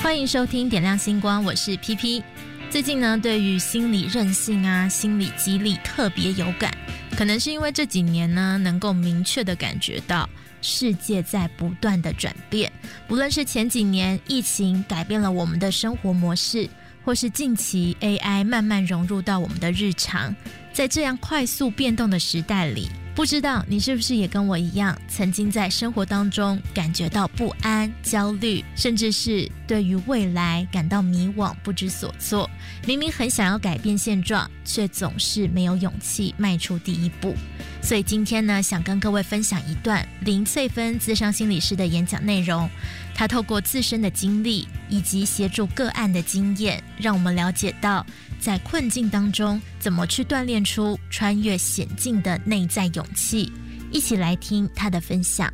欢迎收听点亮星光，我是 PP。 最近呢，对于心理韧性心理激励特别有感，可能是因为这几年呢，能够明确的感觉到世界在不断的转变，不论是前几年疫情改变了我们的生活模式，或是近期 AI 慢慢融入到我们的日常，在这样快速变动的时代里，不知道你是不是也跟我一样，曾经在生活当中感觉到不安、焦虑，甚至是对于未来感到迷惘、不知所措。明明很想要改变现状，却总是没有勇气迈出第一步。所以今天呢，想跟各位分享一段林翠芬諮商心理师的演讲内容。她透过自身的经历以及协助个案的经验，让我们了解到在困境当中怎么去锻炼出穿越险境的内在勇气。一起来听她的分享。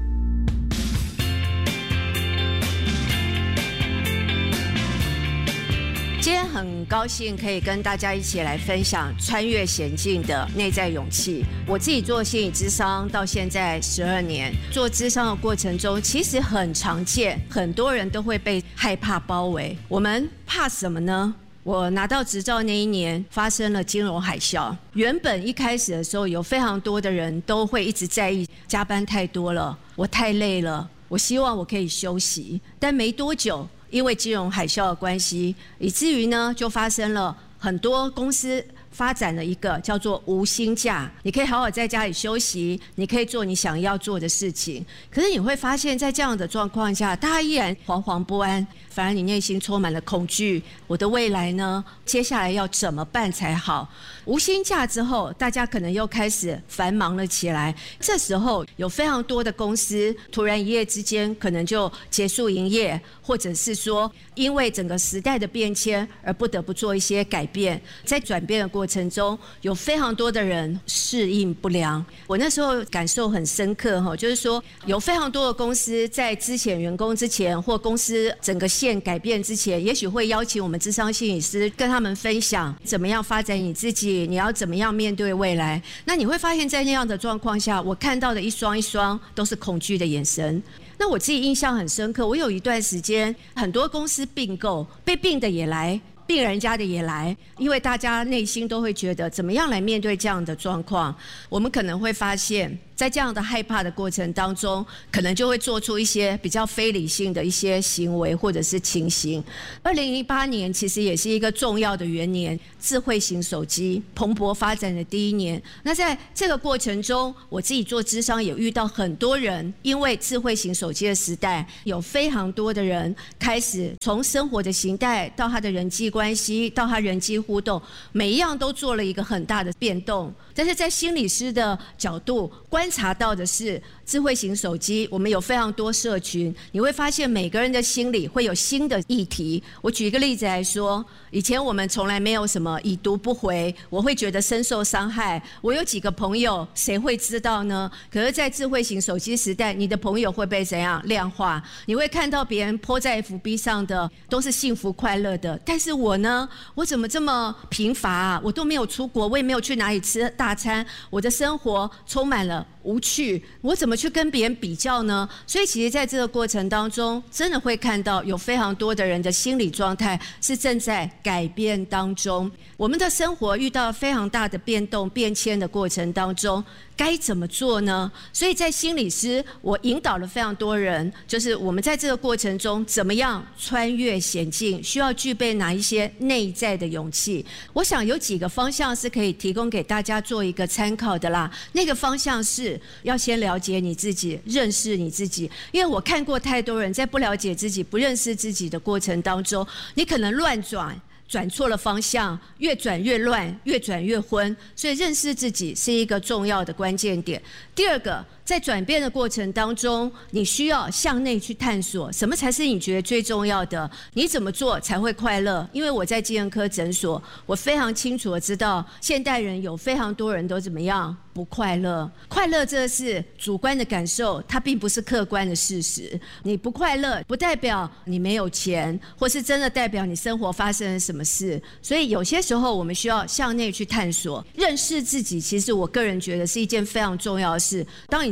今天很高兴可以跟大家一起来分享穿越险境的内在勇气。我自己做心理諮商到现在12年，做諮商的过程中，其实很常见，很多人都会被害怕包围。我们怕什么呢？我拿到执照那一年发生了金融海啸，原本一开始的时候有非常多的人都会一直在意加班太多了，我太累了，我希望我可以休息。但没多久，因为金融海啸的关系，以至于呢就发生了很多公司发展了一个叫做无薪假，你可以好好在家里休息，你可以做你想要做的事情。可是你会发现在这样的状况下，大家依然惶惶不安，反而你内心充满了恐惧。我的未来呢？接下来要怎么办才好？无薪假之后，大家可能又开始繁忙了起来。这时候有非常多的公司突然一夜之间可能就结束营业，或者是说因为整个时代的变迁而不得不做一些改变。在转变的过程中，有非常多的人适应不良。我那时候感受很深刻，就是说有非常多的公司在资遣员工之前，或公司整个线改变之前，也许会邀请我们諮商心理师跟他们分享怎么样发展你自己，你要怎么样面对未来。那你会发现在那样的状况下，我看到的一双一双都是恐惧的眼神。那我自己印象很深刻，我有一段时间很多公司并购，被并的也来，病人家的也来，因为大家内心都会觉得怎么样来面对这样的状况。我们可能会发现在这样的害怕的过程当中，可能就会做出一些比较非理性的一些行为或者是情形。2008年其实也是一个重要的元年，智慧型手机蓬勃发展的第一年。那在这个过程中，我自己做諮商也遇到很多人，因为智慧型手机的时代，有非常多的人开始从生活的形态到他的人际关系，到他人际互动，每一样都做了一个很大的变动。但是在心理师的角度观察到的是，智慧型手机我们有非常多社群，你会发现每个人的心里会有新的议题。我举一个例子来说，以前我们从来没有什么已读不回，我会觉得深受伤害，我有几个朋友谁会知道呢？可是在智慧型手机时代，你的朋友会被怎样量化？你会看到别人 po 在 FB 上的都是幸福快乐的，但是我呢，我怎么这么贫乏啊？我都没有出国，我也没有去哪里吃大餐，我的生活充满了无趣，我怎么去跟别人比较呢？所以其实在这个过程当中，真的会看到有非常多的人的心理状态是正在改变当中。我们的生活遇到非常大的变动变迁的过程当中，该怎么做呢？所以在心理师，我引导了非常多人，就是我们在这个过程中怎么样穿越险境，需要具备哪一些内在的勇气。我想有几个方向是可以提供给大家做一个参考的啦。那个方向是要先了解你自己，认识你自己。因为我看过太多人在不了解自己、不认识自己的过程当中，你可能乱转错了方向，越转越乱，越转越昏。所以认识自己是一个重要的关键点。第二个，在转变的过程当中，你需要向内去探索什么才是你觉得最重要的，你怎么做才会快乐。因为我在精神科诊所，我非常清楚的知道现代人有非常多人都怎么样不快乐。快乐这是主观的感受，它并不是客观的事实。你不快乐不代表你没有钱，或是真的代表你生活发生了什么事。所以有些时候我们需要向内去探索，认识自己。其实我个人觉得是一件非常重要的事。当你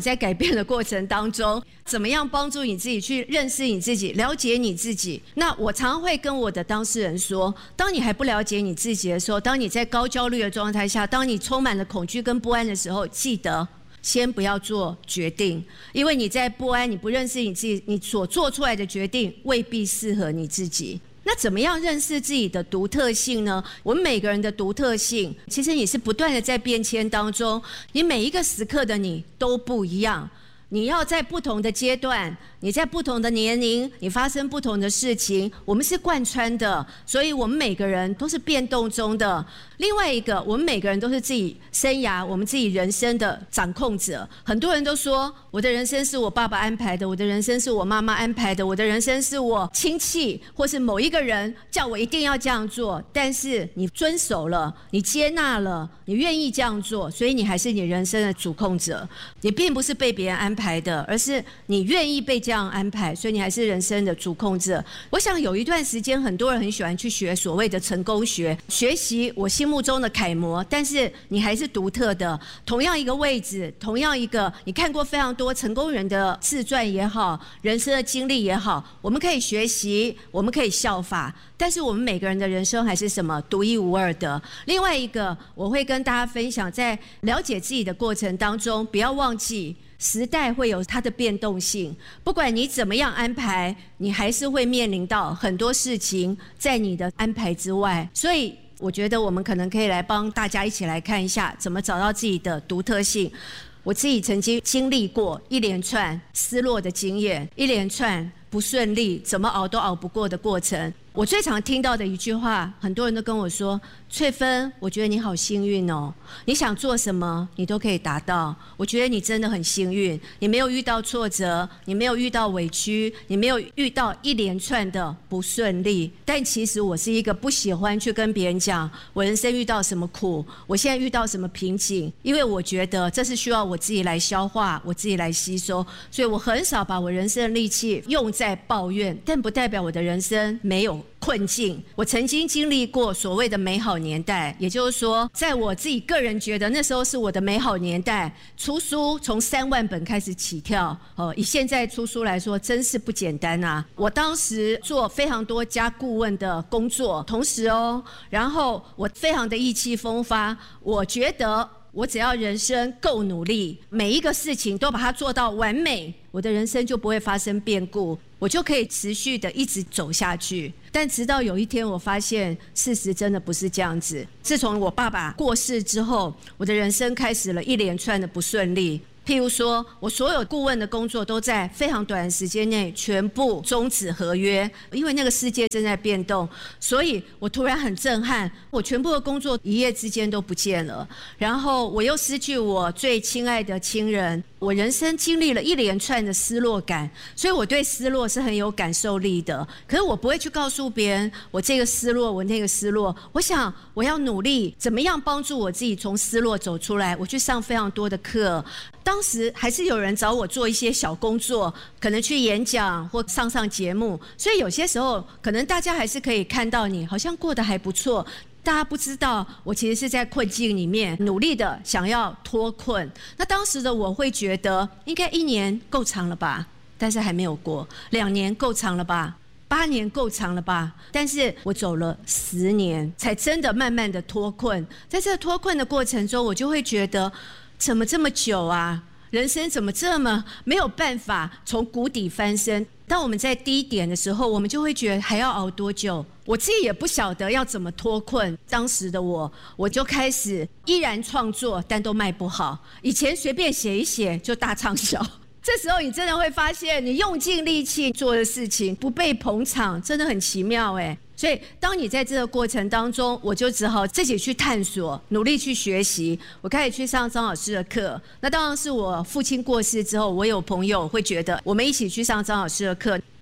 在改变的过程当中，怎么样帮助你自己去认识你自己，了解你自己。那我常会跟我的当事人说，当你还不了解你自己的时候，当你在高焦虑的状态下，当你充满了恐惧跟不安的时候，记得先不要做决定，因为你在不安，你不认识你自己，你所做出来的决定未必适合你自己。那怎么样认识自己的独特性呢？我们每个人的独特性，其实你是不断的在变迁当中，你每一个时刻的你都不一样。你要在不同的阶段，你在不同的年龄，你发生不同的事情，我们是贯穿的，所以我们每个人都是变动中的。另外一个，我们每个人都是自己生涯、我们自己人生的掌控者。很多人都说，我的人生是我爸爸安排的，我的人生是我妈妈安排的，我的人生是我亲戚或是某一个人叫我一定要这样做。但是你遵守了，你接纳了，你愿意这样做，所以你还是你人生的主控者。你并不是被别人安排的，而是你愿意被这样安排，所以你还是人生的主控者。我想有一段时间，很多人很喜欢去学所谓的成功学，学习我心目中的楷模，但是你还是独特的。同样一个位置，同样一个，你看过非常多成功人的自传也好，人生的经历也好，我们可以学习，我们可以效法，但是我们每个人的人生还是什么独一无二的。另外一个，我会跟大家分享，在了解自己的过程当中，不要忘记时代会有它的变动性，不管你怎么样安排，你还是会面临到很多事情在你的安排之外。所以我觉得我们可能可以来帮大家一起来看一下，怎么找到自己的独特性。我自己曾经经历过一连串失落的经验，一连串不顺利，怎么熬都熬不过的过程。我最常听到的一句话，很多人都跟我说，翠芬，我觉得你好幸运哦，你想做什么你都可以达到，我觉得你真的很幸运，你没有遇到挫折，你没有遇到委屈，你没有遇到一连串的不顺利。但其实我是一个不喜欢去跟别人讲我人生遇到什么苦，我现在遇到什么瓶颈，因为我觉得这是需要我自己来消化，我自己来吸收，所以我很少把我人生的力气用在抱怨，但不代表我的人生没有困境。我曾经经历过所谓的美好年代，也就是说，在我自己个人觉得那时候是我的美好年代，出书从3万本开始起跳，以现在出书来说真是不简单啊。我当时做非常多家顾问的工作，同时然后我非常的意气风发，我觉得我只要人生够努力，每一个事情都把它做到完美，我的人生就不会发生变故，我就可以持续的一直走下去。但直到有一天我发现事实真的不是这样子。自从我爸爸过世之后，我的人生开始了一连串的不顺利。譬如说，我所有顾问的工作都在非常短的时间内全部终止合约，因为那个世界正在变动，所以我突然很震撼，我全部的工作一夜之间都不见了，然后我又失去我最亲爱的亲人，我人生经历了一连串的失落感，所以我对失落是很有感受力的。可是我不会去告诉别人我这个失落，我那个失落。我想我要努力，怎么样帮助我自己从失落走出来。我去上非常多的课，当时还是有人找我做一些小工作，可能去演讲或上节目，所以有些时候可能大家还是可以看到你好像过得还不错。大家不知道我其实是在困境里面努力的想要脱困。那当时的我会觉得应该1年够长了吧，但是还没有过；2年够长了吧，8年够长了吧，但是我走了10年才真的慢慢的脱困。在这个脱困的过程中，我就会觉得怎么这么久啊，人生怎么这么没有办法从谷底翻身。当我们在低点的时候，我们就会觉得还要熬多久，我自己也不晓得要怎么脱困。当时的我就开始依然创作，但都卖不好。以前随便写一写就大畅销，这时候你真的会发现你用尽力气做的事情不被捧场，真的很奇妙耶。所以当你在这个过程当中，我就只好自己去探索，努力去学习。我开始去上张老师的课，那当然是我父亲过世之后，我有朋友会觉得我们一起去上张老师的课。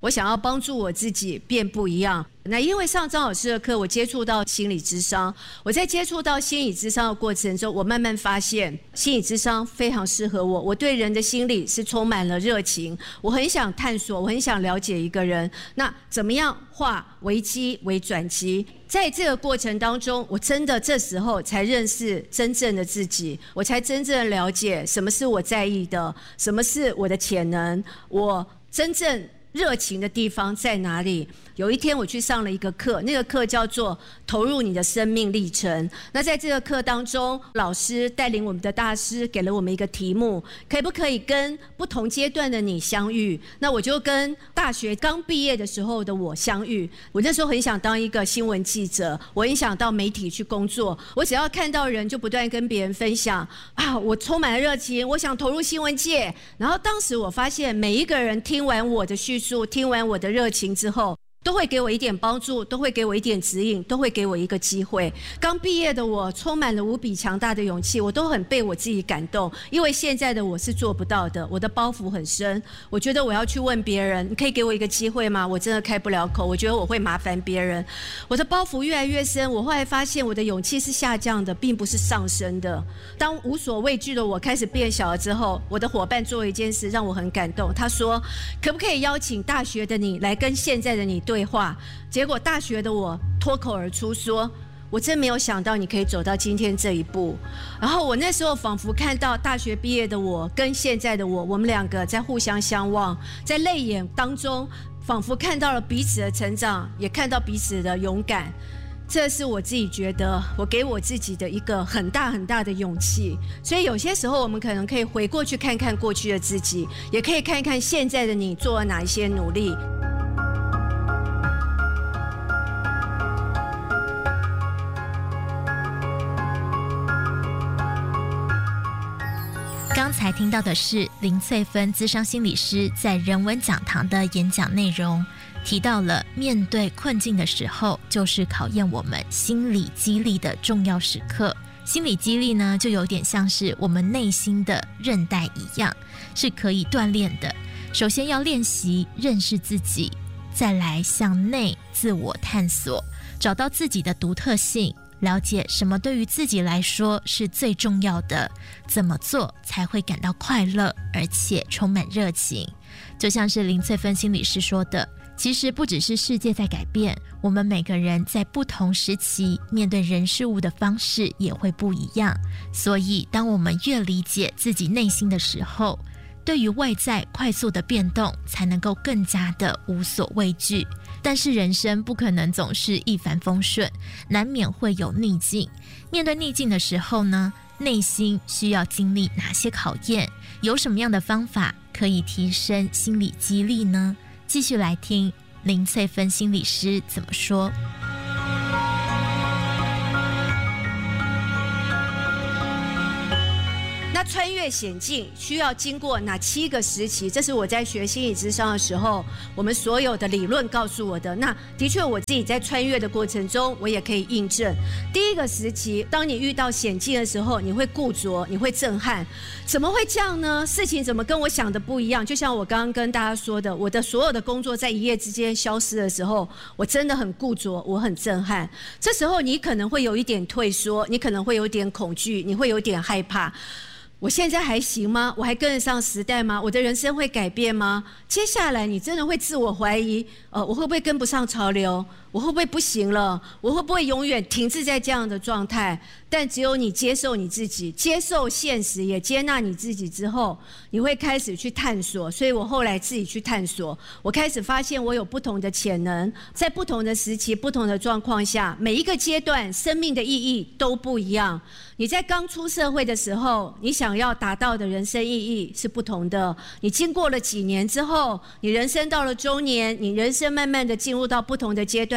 我想要帮助我自己变不一样。那因为上张老师的课，我接触到心理咨商。我在接触到心理咨商的过程中，我慢慢发现心理咨商非常适合我。我对人的心理是充满了热情，我很想探索，我很想了解一个人。那怎么样化危机为转机？在这个过程当中，我真的这时候才认识真正的自己，我才真正了解什么是我在意的，什么是我的潜能，我真正热情的地方在哪里？有一天我去上了一个课，那个课叫做投入你的生命历程。那在这个课当中，老师带领我们的大师给了我们一个题目，可不可以跟不同阶段的你相遇？那我就跟大学刚毕业的时候的我相遇。我那时候很想当一个新闻记者，我很想到媒体去工作，我只要看到人就不断跟别人分享啊，我充满了热情，我想投入新闻界。然后当时我发现每一个人听完我的叙述，听完我的热情之后，都会给我一点帮助，都会给我一点指引，都会给我一个机会。刚毕业的我充满了无比强大的勇气，我都很被我自己感动，因为现在的我是做不到的，我的包袱很深。我觉得我要去问别人，你可以给我一个机会吗？我真的开不了口，我觉得我会麻烦别人。我的包袱越来越深，我后来发现我的勇气是下降的，并不是上升的。当无所畏惧的我开始变小了之后，我的伙伴做了一件事让我很感动，他说可不可以邀请大学的你来跟现在的你对话？结果大学的我脱口而出说，我真没有想到你可以走到今天这一步。然后我那时候仿佛看到大学毕业的我跟现在的我，我们两个在互相相望，在泪眼当中仿佛看到了彼此的成长，也看到彼此的勇敢。这是我自己觉得我给我自己的一个很大很大的勇气。所以有些时候我们可能可以回过去看看过去的自己，也可以看看现在的你做了哪一些努力。 刚才听到的是林翠芬諮商心理师在人文讲堂的演讲内容，提到了面对困境的时候，就是考验我们心理激励的重要时刻。心理激励呢，就有点像是我们内心的韧带一样，是可以锻炼的。首先要练习认识自己，再来向内自我探索，找到自己的独特性，了解什么对于自己来说是最重要的，怎么做才会感到快乐，而且充满热情。就像是林翠芬心理师说的，其实不只是世界在改变，我们每个人在不同时期面对人事物的方式也会不一样。所以当我们越理解自己内心的时候，对于外在快速的变动才能够更加的无所畏惧。但是人生不可能总是一帆风顺，难免会有逆境。面对逆境的时候呢，内心需要经历哪些考验？有什么样的方法可以提升心理激励呢？继续来听林翠芬心理师怎么说。 那穿越险境需要经过哪7个时期？这是我在学心理咨商的时候，我们所有的理论告诉我的。那的确我自己在穿越的过程中，我也可以印证。第一个时期，当你遇到险境的时候，你会固着，你会震撼。怎么会这样呢？事情怎么跟我想的不一样？就像我刚刚跟大家说的，我的所有的工作在一夜之间消失的时候，我真的很固着，我很震撼。这时候你可能会有一点退缩，你可能会有点恐惧，你会有点害怕。我现在还行吗？我还跟得上时代吗？我的人生会改变吗？接下来你真的会自我怀疑，我会不会跟不上潮流？我会不会不行了？我会不会永远停滞在这样的状态？但只有你接受你自己，接受现实，也接纳你自己之后，你会开始去探索。所以我后来自己去探索，我开始发现我有不同的潜能，在不同的时期、不同的状况下，每一个阶段生命的意义都不一样。你在刚出社会的时候，你想要达到的人生意义是不同的。你经过了几年之后，你人生到了中年，你人生慢慢的进入到不同的阶段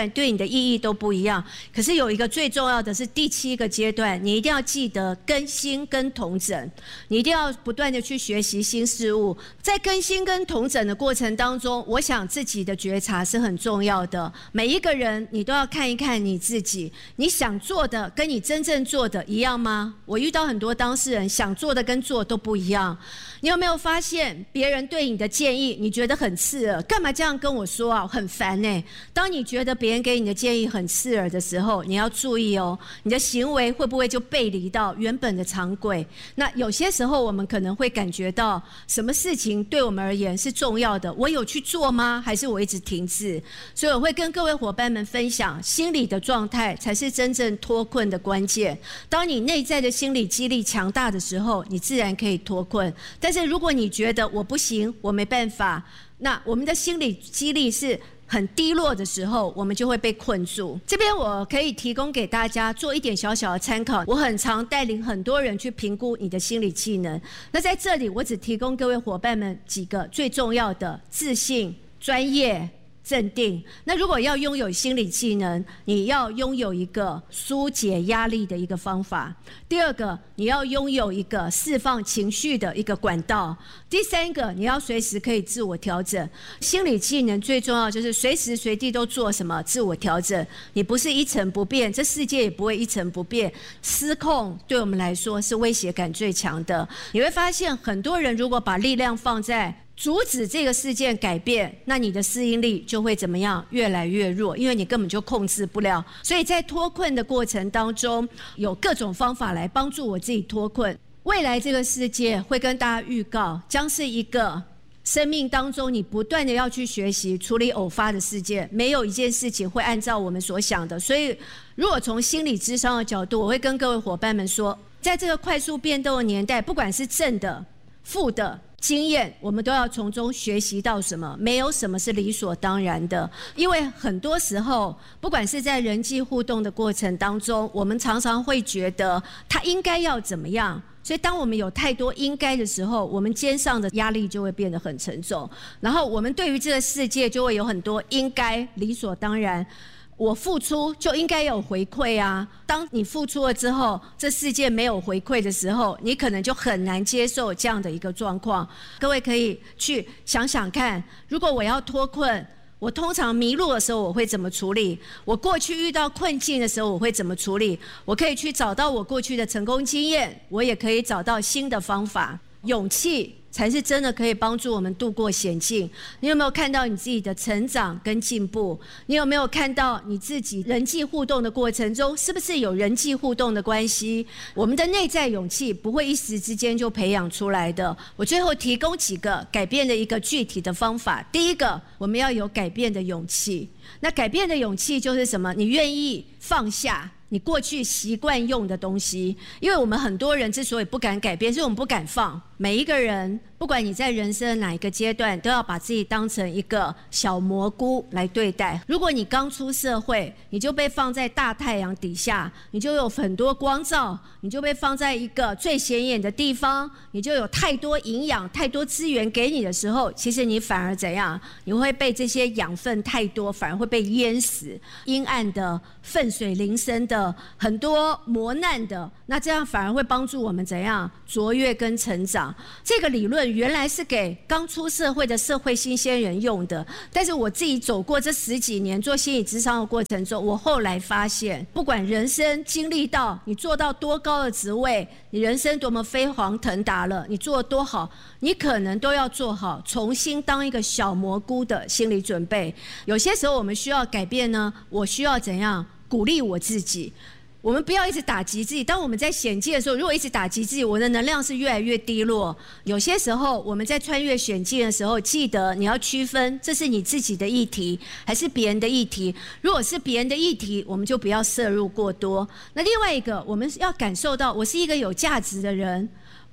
段对你的意义都不一样。可是有一个最重要的是第7个阶段，你一定要记得更新跟统整，你一定要不断的去学习新事物。在更新跟统整的过程当中，我想自己的觉察是很重要的。每一个人你都要看一看你自己，你想做的跟你真正做的一样吗？我遇到很多当事人想做的跟做都不一样。你有没有发现别人对你的建议你觉得很刺耳，干嘛这样跟我说啊，很烦欸。当你觉得别人给你的建议很刺耳的时候，你要注意哦，你的行为会不会就背离到原本的常轨。那有些时候我们可能会感觉到什么事情对我们而言是重要的，我有去做吗？还是我一直停滞？所以我会跟各位伙伴们分享，心理的状态才是真正脱困的关键。当你内在的心理激励强大的时候，你自然可以脱困。但是如果你觉得我不行，我没办法，那我们的心理激励是很低落的时候，我们就会被困住。这边我可以提供给大家做一点小小的参考。我很常带领很多人去评估你的心理技能，那在这里我只提供各位伙伴们几个最重要的：自信、专业、镇定。那如果要拥有心理技能，你要拥有一个疏解压力的一个方法。第二个，你要拥有一个释放情绪的一个管道。第三个，你要随时可以自我调整。心理技能最重要就是随时随地都做什么自我调整。你不是一成不变，这世界也不会一成不变。失控对我们来说是威胁感最强的。你会发现很多人如果把力量放在阻止这个事件改变，那你的适应力就会怎么样？越来越弱，因为你根本就控制不了。所以在脱困的过程当中，有各种方法来帮助我自己脱困。未来这个世界会跟大家预告，将是一个生命当中你不断的要去学习处理偶发的事件，没有一件事情会按照我们所想的。所以如果从心理咨商的角度，我会跟各位伙伴们说，在这个快速变动的年代，不管是正的、负的经验，我们都要从中学习到什么？没有什么是理所当然的，因为很多时候，不管是在人际互动的过程当中，我们常常会觉得他应该要怎么样。所以当我们有太多应该的时候，我们肩上的压力就会变得很沉重，然后我们对于这个世界就会有很多应该、理所当然。我付出就应该有回馈啊！当你付出了之后，这世界没有回馈的时候，你可能就很难接受这样的一个状况。各位可以去想想看，如果我要脱困，我通常迷路的时候我会怎么处理？我过去遇到困境的时候我会怎么处理？我可以去找到我过去的成功经验，我也可以找到新的方法。勇气才是真的可以帮助我们度过险境。你有没有看到你自己的成长跟进步？你有没有看到你自己人际互动的过程中，是不是有人际互动的关系？我们的内在勇气不会一时之间就培养出来的。我最后提供几个改变的一个具体的方法。第一个，我们要有改变的勇气。那改变的勇气就是什么？你愿意放下你过去习惯用的东西。因为我们很多人之所以不敢改变，是我们不敢放。每一个人，不管你在人生的哪一个阶段，都要把自己当成一个小蘑菇来对待。如果你刚出社会，你就被放在大太阳底下，你就有很多光照，你就被放在一个最显眼的地方，你就有太多营养、太多资源给你的时候，其实你反而怎样？你会被这些养分太多，反而会被淹死。阴暗的、粪水淋身的、很多磨难的，那这样反而会帮助我们怎样？卓越跟成长。这个理论原来是给刚出社会的社会新鲜人用的，但是我自己走过这10几年做心理咨商的过程中，我后来发现，不管人生经历到你做到多高的职位，你人生多么飞黄腾达了，你做得多好，你可能都要做好重新当一个小蘑菇的心理准备。有些时候我们需要改变呢，我需要怎样鼓励我自己。我们不要一直打击自己。当我们在险境的时候，如果一直打击自己，我的能量是越来越低落。有些时候我们在穿越险境的时候，记得你要区分这是你自己的议题还是别人的议题。如果是别人的议题，我们就不要摄入过多。那另外一个，我们要感受到我是一个有价值的人，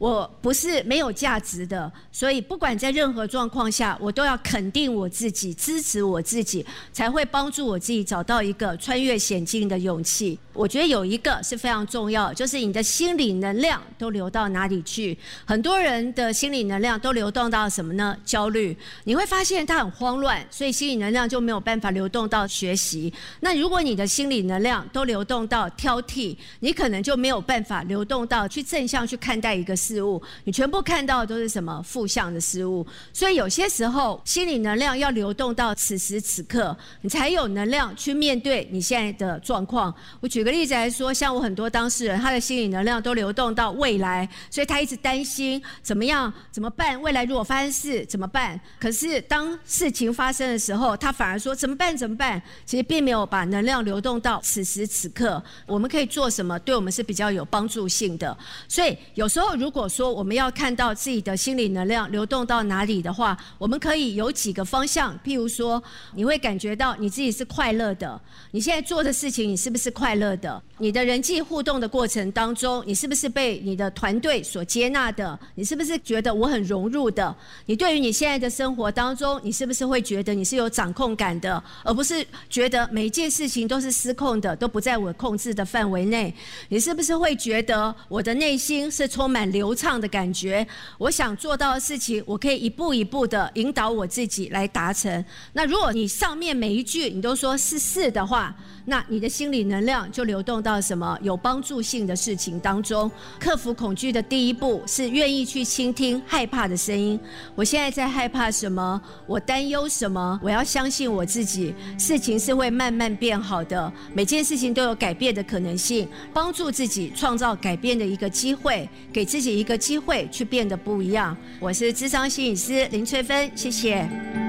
我不是没有价值的，所以不管在任何状况下，我都要肯定我自己，支持我自己，才会帮助我自己找到一个穿越险境的勇气。我觉得有一个是非常重要，就是你的心理能量都流到哪里去。很多人的心理能量都流动到什么呢？焦虑。你会发现他很慌乱，所以心理能量就没有办法流动到学习。那如果你的心理能量都流动到挑剔，你可能就没有办法流动到去正向去看待一个事物，你全部看到的都是什么？负向的事物。所以有些时候心理能量要流动到此时此刻，你才有能量去面对你现在的状况。我举个例子来说，像我很多当事人，他的心理能量都流动到未来，所以他一直担心怎么样怎么办，未来如果发生事怎么办。可是当事情发生的时候，他反而说怎么办怎么办，其实并没有把能量流动到此时此刻，我们可以做什么对我们是比较有帮助性的。所以有时候如果说我们要看到自己的心理能量流动到哪里的话，我们可以有几个方向。譬如说你会感觉到你自己是快乐的，你现在做的事情你是不是快乐的，你的人际互动的过程当中你是不是被你的团队所接纳的，你是不是觉得我很融入的，你对于你现在的生活当中你是不是会觉得你是有掌控感的，而不是觉得每一件事情都是失控的，都不在我控制的范围内。你是不是会觉得我的内心是充满流畅的感觉，我想做到的事情我可以一步一步的引导我自己来达成。那如果你上面每一句你都说是的话，那你的心理能量就流动到什么有帮助性的事情当中。克服恐惧的第一步是愿意去倾听害怕的声音。我现在在害怕什么？我担忧什么？我要相信我自己，事情是会慢慢变好的，每件事情都有改变的可能性，帮助自己创造改变的一个机会，给自己一个机会去变得不一样。我是諮商心理師林萃芬，謝謝。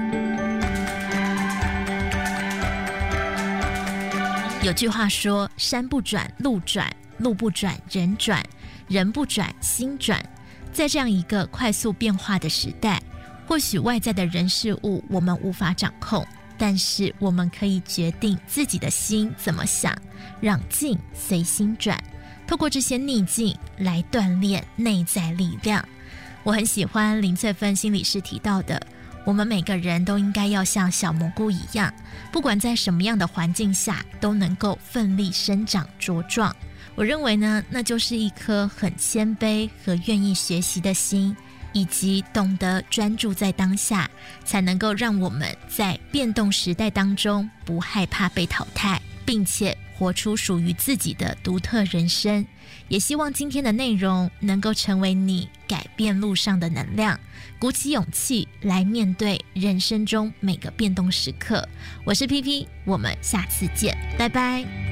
有句话说，山不转路转，路不转人转，人不转心转。在这样一个快速变化的时代，或许外在的人事物我们无法掌控，但是我们可以决定自己的心怎么想，让境随心转，透过这些逆境来锻炼内在力量。我很喜欢林萃芬心理师提到的，我们每个人都应该要像小蘑菇一样，不管在什么样的环境下都能够奋力生长茁壮。我认为呢，那就是一颗很谦卑和愿意学习的心，以及懂得专注在当下，才能够让我们在变动时代当中不害怕被淘汰，并且活出属于自己的独特人生。也希望今天的内容能够成为你改变路上的能量，鼓起勇气来面对人生中每个变动时刻。我是 PP， 我们下次见，拜拜。